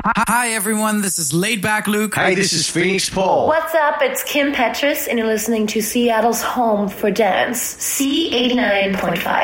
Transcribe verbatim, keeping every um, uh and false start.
Hi, everyone. This is Laid Back Luke. Hi, this is Phoenix Paul. What's up? It's Kim Petras, and you're listening to Seattle's home for dance, C eighty-nine point five.